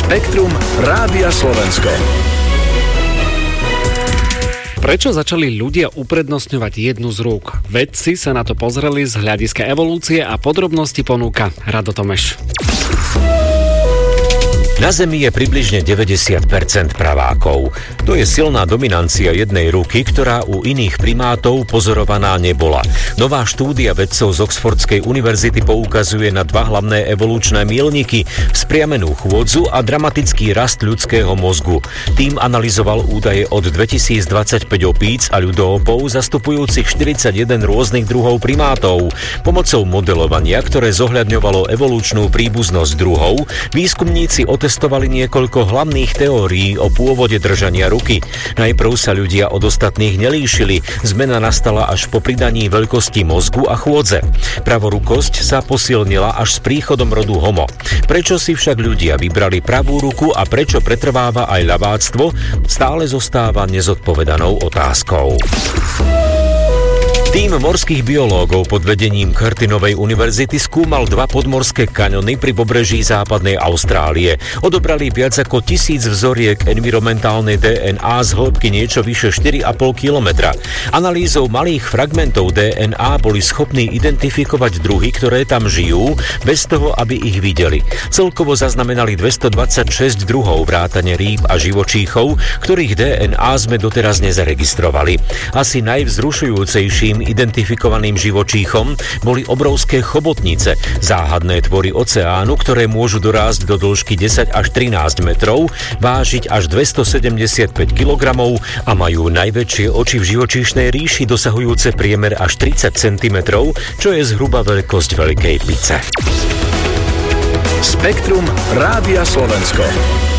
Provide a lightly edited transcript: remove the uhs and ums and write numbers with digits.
Spektrum Rádia Slovensko. Prečo začali ľudia uprednostňovať jednu z rúk? Vedci sa na to pozreli z hľadiska evolúcie a podrobnosti ponúka Rado Tomeš. Na Zemi je približne 90% pravákov. To je silná dominancia jednej ruky, ktorá u iných primátov pozorovaná nebola. Nová štúdia vedcov z Oxfordskej univerzity poukazuje na dva hlavné evolučné míľniky, vzpriamenú chôdzu a dramatický rast ľudského mozgu. Tým analyzoval údaje od 2025 opíc a ľudoopov zastupujúcich 41 rôznych druhov primátov. Pomocou modelovania, ktoré zohľadňovalo evolučnú príbuznosť druhov, výskumníci testovali niekoľko hlavných teórií o pôvode držania ruky. Najprv sa ľudia od ostatných nelíšili. Zmena nastala až po pridaní veľkosti mozgu a chôdze. Pravorukosť sa posilnila až s príchodom rodu Homo. Prečo si však ľudia vybrali pravú ruku a prečo pretrváva aj ľaváctvo, stále zostáva nezodpovedanou otázkou. Tým morských biológov pod vedením Curtinovej univerzity skúmal dva podmorské kaňony pri pobreží západnej Austrálie. Odobrali viac ako 1000 vzoriek environmentálnej DNA z hĺbky niečo vyše 4,5 kilometra. Analýzou malých fragmentov DNA boli schopní identifikovať druhy, ktoré tam žijú, bez toho, aby ich videli. Celkovo zaznamenali 226 druhov vrátane rýb a živočíchov, ktorých DNA sme doteraz nezaregistrovali. Asi najvzrušujúcejším identifikovaným živočíchom boli obrovské chobotnice, záhadné tvory oceánu, ktoré môžu dorásť do dĺžky 10 až 13 metrov, vážiť až 275 kg a majú najväčšie oči v živočíšnej ríši dosahujúce priemer až 30 cm, čo je zhruba veľkosť veľkej pice. Spektrum Rádia Slovensko.